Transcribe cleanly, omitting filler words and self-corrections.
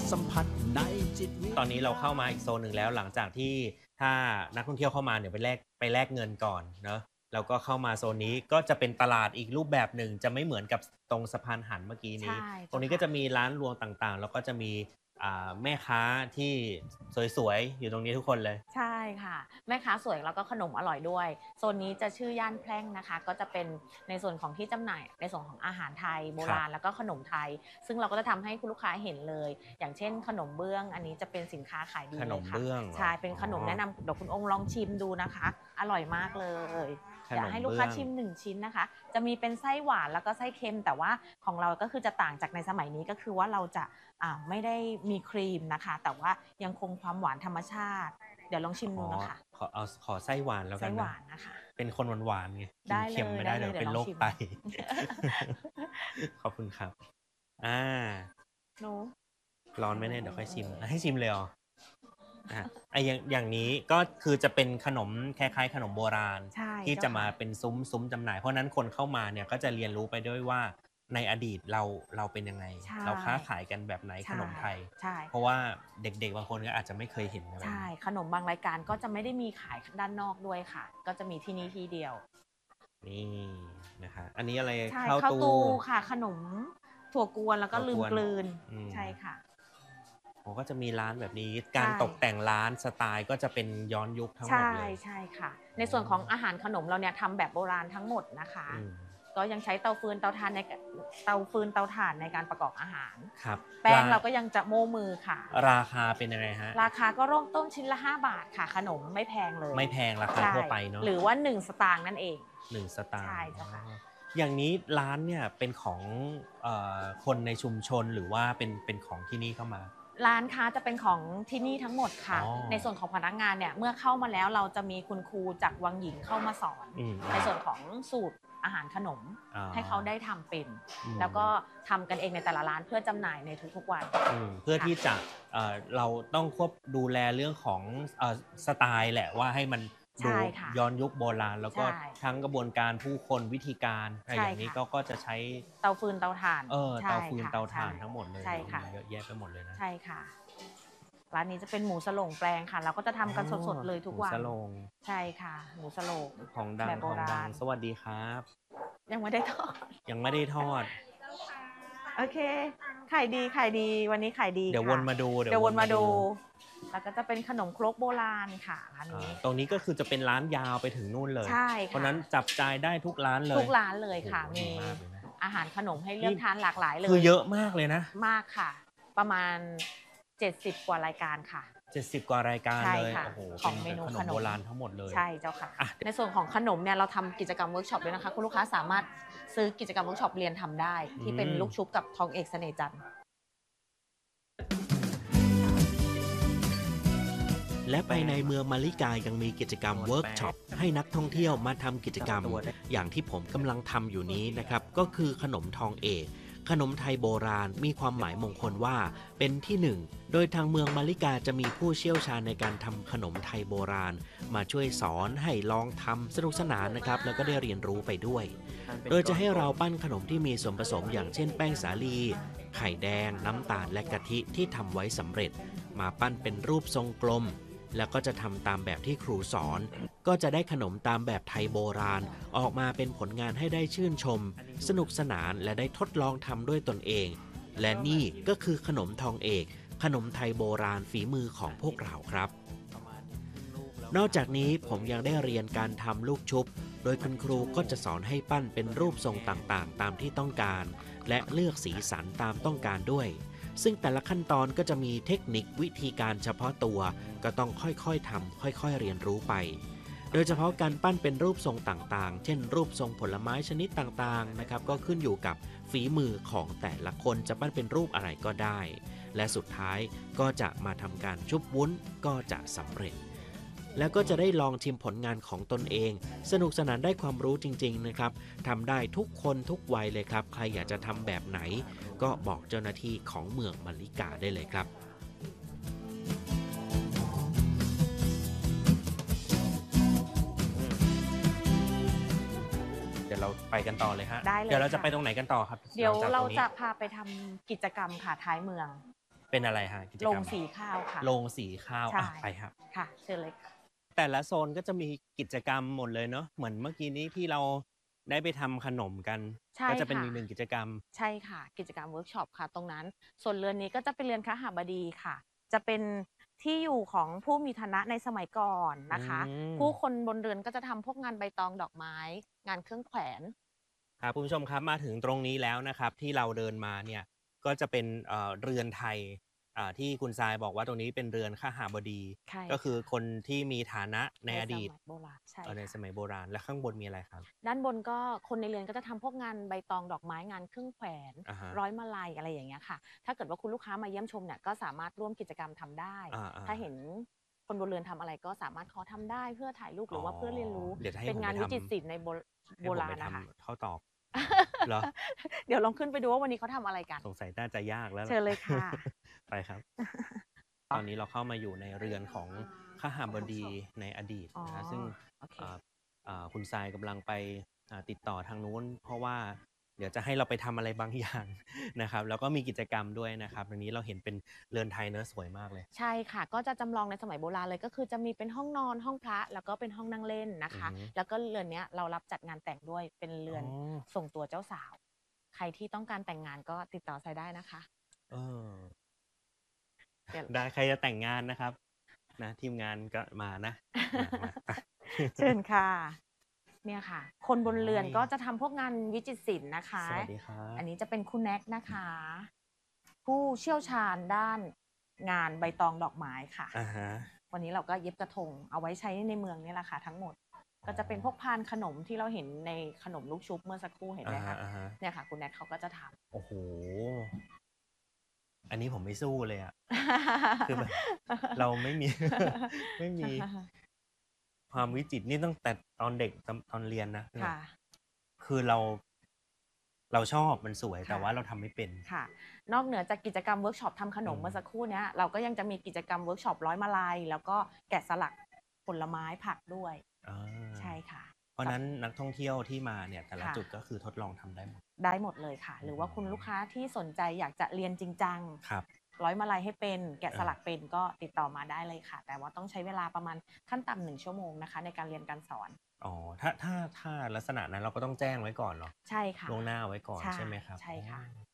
สัมผัสในจิตวิญญาณตอนนี้เราเข้ามาอีกโซนหนึ่งแล้วหลังจากที่ถ้านักท่องเที่ยวเข้ามาเนี่ยไปแลกเงินก่อนเนาะแล้วก็เข้ามาโซนนี้ก็จะเป็นตลาดอีกรูปแบบหนึ่งจะไม่เหมือนกับตรงสะพานหันเมื่อกี้นี้ใช่ตรงนี้ก็จะมีร้านรวงต่างๆแล้วก็จะมีแม่ค้าที่สวยๆอยู่ตรงนี้ทุกคนเลยใช่ค่ะแม่ค้าสวยแล้วก็ขนมอร่อยด้วยโซนนี้จะชื่อย่านแพร่งนะคะก็จะเป็นในส่วนของที่จำหน่ายในส่วนของอาหารไทยโบราณแล้วก็ขนมไทยซึ่งเราก็จะทำให้คุณลูกค้าเห็นเลยอย่างเช่นขนมเบื้องอันนี้จะเป็นสินค้าขายดีขนมเลยค่ะเบื้องใช่เป็นขนมแนะนำเดี๋ยวคุณองค์ลองชิมดูนะคะอร่อยมากเลยอยากให้ลูกค้าชิม1ชิ้นนะคะจะมีเป็นไส้หวานแล้วก็ไส้เค็มแต่ว่าของเราก็คือจะต่างจากในสมัยนี้ก็คือว่าเราจะไม่ได้มีครีมนะคะแต่ว่ายังคงความหวานธรรมชาติเดี๋ยวลองชิมดูนะคะขอไส้หวานแล้วกันไส้หวานนะคะเป็นคนหวานๆไงได้กินเค็มไม่ได้เดี๋ยวเป็นโรคไตขอบคุณครับโน้ร้อนไหมเนี่ยเดี๋ยวค่อยชิมให้ชิมเลยเหรออย่างนี้ก็คือจะเป็นขนมคล้ายๆขนมโบราณที่จะมาเป็นซุ้มจำหน่ายเพราะนั้นคนเข้ามาเนี่ยก็จะเรียนรู้ไปด้วยว่าในอดีตเราเป็นยังไงเราค้าขายกันแบบไหนขนมไทยเพราะว่าเด็กๆบางคนก็อาจจะไม่เคยเห็นใช่ขนมบางรายการก็จะไม่ได้มีขายด้านนอกด้วยค่ะก็จะมีที่นี่ที่เดียวนี่นะคะอันนี้อะไรข้าวตูค่ะขนมถั่วกวนแล้วก็ลืมกลืนใช่ค่ะก็จะมีร้านแบบนี้การตกแต่งร้านสไตล์ก็จะเป็นย้อนยุคทั้งหมดเลยใช่ค่ะในส่วนของอาหารขนมเราเนี่ยทำแบบโบราณทั้งหมดนะคะก็ยังใช้เตาฟืนเตาถ่านในการประกอบอาหารครับแป้งเราก็ยังจะโม้มือค่ะราคาเป็นยังไงฮะราคาก็เริ่มต้นชิ้นละ5 บาทค่ะขนมไม่แพงเลยไม่แพงราคาทั่วไปเนาะหรือว่า1 สตางค์นั่นเอง 1 สตางค์ใช่จ้ะค่ะอย่างนี้ร้านเนี่ยเป็นของคนในชุมชนหรือว่าเป็นของที่นี่เข้ามาร้านค้าจะเป็นของที่นี่ทั้งหมดค่ะในส่วนของพนักงานเนี่ยเมื่อเข้ามาแล้วเราจะมีคุณครูจากวังหญิงเข้ามาสอนในส่วนของสูตรอาหารขนมให้เขาได้ทำเป็นแล้วก็ทำกันเองในแต่ละร้านเพื่อจำหน่ายในทุกๆวันเพื่อที่จะเราต้องควบดูแลเรื่องของสไตล์แหละว่าให้มันดูย้อนยุคโบราณแล้วก็ทั้งกระบวนการผู้คนวิธีการอะไรอย่างนี้ก็จะใช้เตาฟืนเตาถ่านเตาฟืนเตาถ่านทั้งหมดเลยใช่ค่ะเยอะแยะไปหมดเลยนะใช่ค่ะร้านนี้จะเป็นหมูสโลงแปลงค่ะเราก็จะทำกันสดๆเลยทุกวันหมูสโลงใช่ค่ะหมูสโลงของดังสวัสดีครับยังไม่ได้ทอดโอเคขายดีวันนี้ขายดีเดี๋ยววนมาดูแล้วก็จะเป็นขนมครกโบราณค่ะร้านนี้ตรงนี้ก็คือจะเป็นร้านยาวไปถึงนู่นเลยใช่เพราะนั้นจับจ่ายได้ทุกร้านเลยค่ะมีอาหารขนมให้เลือกทานหลากหลายเลยคือเยอะมากเลยนะมากค่ะประมาณ70 กว่ารายการค่ะ 70 กว่ารายการเลยโอ้โหของเมนูขนมโบราณทั้งหมดเลยใช่เจ้าค่ะในส่วนของขนมเนี่ยเราทำกิจกรรมเวิร์กช็อปด้วยนะคะคุณลูกค้าสามารถซื้อกิจกรรมเวิร์กช็อปเรียนทำได้ที่เป็นลูกชุบกับทองเอกเสน่ห์จันทร์และภายในเมืองมาริกายังมีกิจกรรมเวิร์กช็อปให้นักท่องเที่ยวมาทำกิจกรรมอย่างที่ผมกำลังทำอยู่นี้นะครับก็คือขนมทองเอกขนมไทยโบราณมีความหมายมงคลว่าเป็นที่หนึ่งโดยทางเมืองมาริกาจะมีผู้เชี่ยวชาญในการทำขนมไทยโบราณมาช่วยสอนให้ลองทำสนุกสนานนะครับแล้วก็ได้เรียนรู้ไปด้วยโดยจะให้เราปั้นขนมที่มีส่วนผสมอย่างเช่นแป้งสาลีไข่แดงน้ำตาลและกะทิที่ทำไว้สำเร็จมาปั้นเป็นรูปทรงกลมแล้วก็จะทำตามแบบที่ครูสอนก็จะได้ขนมตามแบบไทยโบราณออกมาเป็นผลงานให้ได้ชื่นชมสนุกสนานและได้ทดลองทำด้วยตนเองและนี่ก็คือขนมทองเอกขนมไทยโบราณฝีมือของพวกเราครับนอกจากนี้ผมยังได้เรียนการทำลูกชุบโดยคุณครูก็จะสอนให้ปั้นเป็นรูปทรงต่างๆตามที่ต้องการและเลือกสีสันตามต้องการด้วยซึ่งแต่ละขั้นตอนก็จะมีเทคนิควิธีการเฉพาะตัวก็ต้องค่อยๆทำค่อยๆเรียนรู้ไปโดยเฉพาะการปั้นเป็นรูปทรงต่างๆเช่นรูปทรงผลไม้ชนิดต่างๆนะครับก็ขึ้นอยู่กับฝีมือของแต่ละคนจะปั้นเป็นรูปอะไรก็ได้และสุดท้ายก็จะมาทำการชุบวุ้นก็จะสำเร็จแล้วก็จะได้ลองชิมผลงานของตนเองสนุกสนานได้ความรู้จริงๆนะครับทำได้ทุกคนทุกวัยเลยครับใครอยากจะทำแบบไหนก็บอกเจ้าหน้าที่ของเมืองมาริกาได้เลยครับเดี๋ยวเราไปกันต่อเลยฮะได้เลยเดี๋ยวเราจะไปตรงไหนกันต่อครับเดี๋ยวเราจะพาไปทำกิจกรรมค่ะท้ายเมืองเป็นอะไรฮะกิจโรกรง รมสีข้าวค่ะโรงสีข้าวใช่ไปครับค่ะเชิญเลยค่ะแต่ละโซนก็จะมีกิจกรรมหมดเลยเนาะเหมือนเมื่อกี้นี้ที่เราได้ไปทำขนมกันใช่ก็จะเป็นค่ะอีกหนึ่งกิจกรรมใช่ค่ะกิจกรรมเวิร์กช็อปค่ะตรงนั้นส่วนเรือนนี้ก็จะเป็นเรือนคหบดีค่ะจะเป็นที่อยู่ของผู้มีฐานะในสมัยก่อนอืนะคะมผู้คนบนเรือนก็จะทำพวกงานใบตองดอกไม้งานเครื่องแขวนครับคุณผู้ชมครับมาถึงตรงนี้แล้วนะครับที่เราเดินมาเนี่ยก็จะเป็นเรือนไทยที่คุณทรายบอกว่าตรงนี้เป็นเรือนขหบดีใช่ก็คือค่ะคนที่มีฐานะในในสอดีตมัยโบราณใช่ในสค่ะมัยโบราณและข้างบนมีอะไรครับด้านบนก็คนในเรือนก็จะทำพวกงานใบตองดอกไม้งานเครื่องแขวนอ่าฮะร้อยมาลัยอะไรอย่างเงี้ยค่ะถ้าเกิดว่าคุณลูกค้ามาเยี่ยมชมเนี่ยก็สามารถร่วมกิจกรรมทำได้อ่าอ่าถ้าเห็นคนบนเรือนทำอะไรก็สามารถขอทำได้เพื่อถ่ายรูปหอ๋อรือว่าเพื่อเรียนรู้เดี๋ยวจะให้เป็นงานผมไปทวิจิตรศิลป์ในำให้โบผมไปทราณนะคะำข้าวตอกเหรอเดี๋ยวลองขึ้นไปดูว่าวันนี้เขาทำอะไรกันสงสัยน่าจะยากแล้วล่ะเชิญเลยค่ะไปครับ ตอนนี้เราเข้ามาอยู่ในเรือนของขหบดีในอดีตอ๋อนะฮะซึ่งโอเคอ่าคุณทรายกำลังไปติดต่อทางนู้นเพราะว่าเดี๋ยวจะให้เราไปทำอะไรบางอย่าง นะครับแล้วก็มีกิจกรรมด้วยนะครับอันนี้เราเห็นเป็นเรือนไทยเนื้อะสวยมากเลยใช่ค่ะก็จะจำลองในสมัยโบราณเลยก็คือจะมีเป็นห้องนอนห้องพระแล้วก็เป็นห้องนั่งเล่นนะอือคะฮึแล้วก็เรือนเนี้ยเรารับจัดงานแต่งด้วยเป็นเรือ๋ออนส่งตัวเจ้าสาวใครที่ต้องการแต่งงานก็ติดต่อใส่ได้นะคะเออเดี๋ยวได้ใครจะแต่งงานนะครับนะทีมงานก็มานะมาไปเชิญค่ะเนี่ยค่ะคนบนเรือนโอ้ยก็จะทำพวกงานวิจิตรศิลป์นะคะสวัสดีครับอันนี้จะเป็นคุณแน็กนะคะผู้เชี่ยวชาญด้านงานใบตองดอกไม้ค่ะอ่าฮะวันนี้เราก็เย็บกระทงเอาไว้ใช้ในเมืองนี่แหละค่ะทั้งหมดก็จะเป็นพวกพานขนมที่เราเห็นในขนมลูกชุบเมื่อสักครู่เห็นไหมคะอ่าฮะเนี่ยค่ะคุณแนทเขาก็จะทโอ้โหอันนี้ผมไม่สู้เลยอ่ะ คือแบบำเราไม่มี ไม่มีความวิจิตรนี่ตั้งแต่ตอนเด็กตอนเรียนนะค่ะคือเราชอบมันสวยแต่ค่ะว่าเราทำไม่เป็นค่ะ นอกเหนือจากกิจกรรมเวิร์กช็อปทำขนมเมื่อสักครู่เนี้ยเราก็ยังจะมีกิจกรรมเวิร์กช็อปร้อยมาลัยแล้วก็แกะสลักผลไม้ผักด้วยอ่าใช่ค่ะเพราะนั้นนักท่องเที่ยวที่มาเนี่ยแต่ละค่ะจุดก็คือทดลองทำได้หมดได้หมดเลยค่ะ หรือว่าคุณลูกค้าที่สนใจอยากจะเรียนจริงจังครับร้อยมาลัยให้เป็นแกะสลักเป็นก็ติดต่อมาได้เลยค่ะ แต่ว่าต้องใช้เวลาประมาณขั้นต่ำ1 ชั่วโมงนะคะในการเรียนการสอนอ๋อถ้าลักษณะนั้นเราก็ต้องแจ้งไว้ก่อนเหรอใช่ค่ะล่วงหน้าไว้ก่อนใช่ใช่ไหมครับใช่ค่ะอ๋อ